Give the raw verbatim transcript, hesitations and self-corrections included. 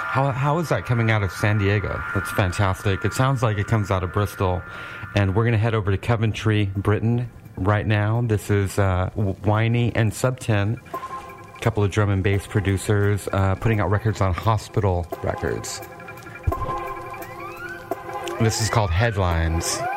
How how is that coming out of San Diego? That's fantastic. It sounds like it comes out of Bristol, and we're gonna head over to Coventry, Britain, right now. This is uh, Whiny and Sub ten, a couple of drum and bass producers, uh, putting out records on Hospital Records. This is called Headlines.